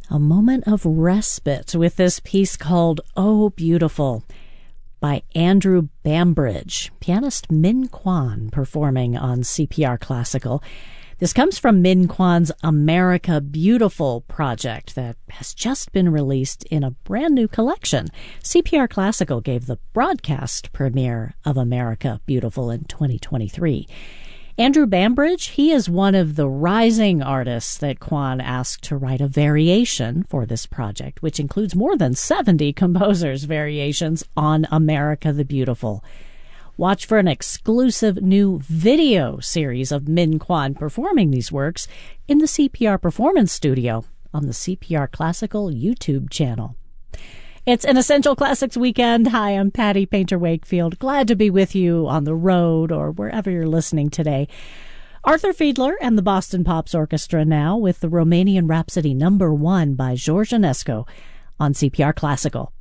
A moment of respite with this piece called Oh Beautiful by Andrew Bambridge, pianist Min Kwan performing on CPR Classical. This comes from Min Kwan's America Beautiful project that has just been released in a brand new collection. CPR Classical gave the broadcast premiere of America Beautiful in 2023. Andrew Bambridge, he is one of the rising artists that Kwan asked to write a variation for this project, which includes more than 70 composers' variations on America the Beautiful. Watch for an exclusive new video series of Min Kwan performing these works in the CPR Performance Studio on the CPR Classical YouTube channel. It's an Essential Classics weekend. Hi, I'm Patty Painter-Wakefield. Glad to be with you on the road or wherever you're listening today. Arthur Fiedler and the Boston Pops Orchestra now with the Romanian Rhapsody No. 1 by George Enescu on CPR Classical.